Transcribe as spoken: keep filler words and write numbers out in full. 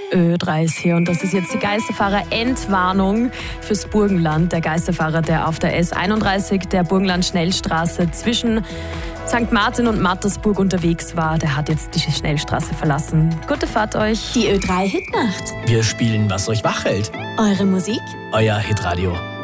Ö drei ist hier und das ist jetzt die Geisterfahrer-Entwarnung fürs Burgenland. Der Geisterfahrer, der auf der S einunddreißig, der Burgenland-Schnellstraße zwischen Sankt Martin und Mattersburg unterwegs war, der hat jetzt die Schnellstraße verlassen. Gute Fahrt euch. Die Ö drei Hitnacht. Wir spielen, was euch wach hält. Eure Musik. Euer Hitradio.